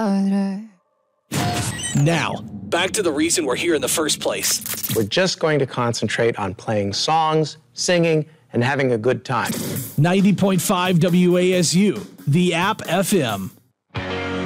harder. Now, back to the reason we're here in the first place. We're just going to concentrate on playing songs, singing, and having a good time. 90.5 WASU, the App FM.